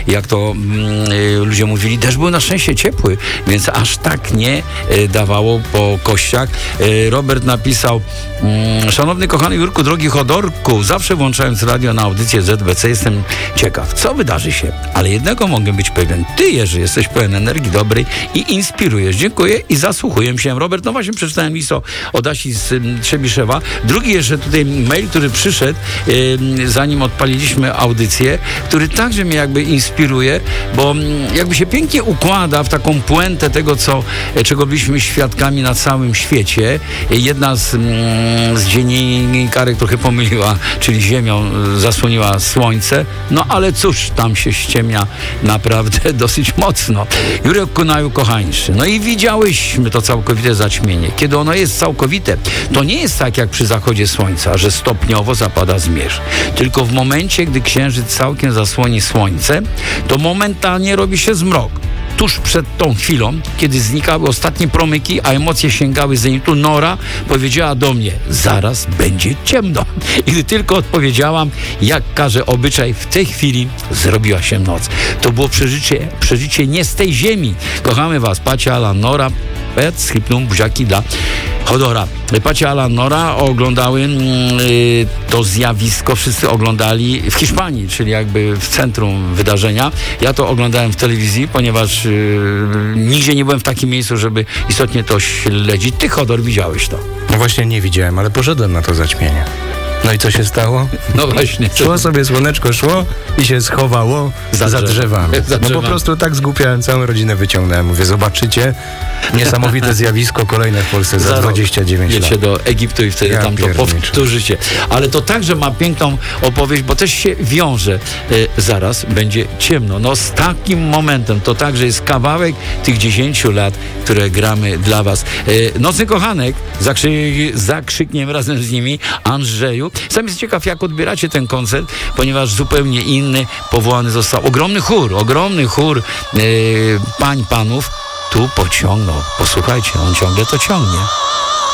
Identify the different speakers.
Speaker 1: Jak to ludzie mówili, deszcz był na szczęście ciepły, więc aż tak nie dawało po kościach. Robert napisał: szanowny, kochany Jurku, drogi Chodorku, zawsze włączając radio na audycję ZBC jestem ciekaw, co wydarzy się, ale jednego mogę być pewien. Ty, Jerzy, jesteś pełen energii dobrej i inspirujesz. Dziękuję i zasłuchuję się. Robert, no właśnie przeczytałem list od Asi z Trzebiszewa. Drugi jeszcze tutaj mail, który przyszedł, zanim odpaliliśmy audycję, który także mnie jakby inspiruje, bo jakby się pięknie układa w taką puentę tego, czego byliśmy świadkami na całym świecie. Jedna z dziennikarek trochę pomyliła, czyli Ziemią zasłoniła słońce, no ale cóż, tam się ściemnia naprawdę dosyć mocno. Jurek Kunaju, kochańszy, no i widziałyśmy to całkowite zaćmienie. Kiedy ono jest całkowite, to nie jest tak jak przy zachodzie słońca, że stopniowo zapada zmierzch. Tylko w momencie, gdy księżyc całkiem zasłoni słońce, to momentalnie robi się zmrok. Tuż przed tą chwilą, kiedy znikały ostatnie promyki, a emocje sięgały zenitu, Nora powiedziała do mnie: zaraz będzie ciemno. I gdy tylko odpowiedziałam, jak każe obyczaj, w tej chwili zrobiła się noc. To było przeżycie nie z tej ziemi. Kochamy was, Pacia, Ala, Nora, Pet, Schipnum, buziaki dla Chodora. Pacia, Ala, Nora oglądały to zjawisko, wszyscy oglądali w Hiszpanii, czyli jakby w centrum wydarzenia. Ja to oglądałem w telewizji, ponieważ nigdzie nie byłem w takim miejscu, żeby istotnie to śledzić. Ty, Chodor, widziałeś to?
Speaker 2: No właśnie nie widziałem, ale poszedłem na to zaćmienie. No i co się stało?
Speaker 1: No właśnie.
Speaker 2: Szło sobie słoneczko, szło i się schowało za drzewami. No po prostu tak zgłupiałem, całą rodzinę wyciągnąłem. Mówię, zobaczycie, niesamowite zjawisko kolejne w Polsce za 29 lat.
Speaker 1: Jedziecie do Egiptu i wtedy tam to powtórzycie. Ale to także ma piękną opowieść, bo też się wiąże. Zaraz będzie ciemno. No z takim momentem to także jest kawałek tych 10 lat, które gramy dla was. Nocny kochanek, zakrzykniem razem z nimi, Andrzeju. Sam jest ciekaw, jak odbieracie ten koncert, ponieważ zupełnie inny powołany został. Ogromny chór pań, panów tu pociągnął. Posłuchajcie, on ciągle to ciągnie.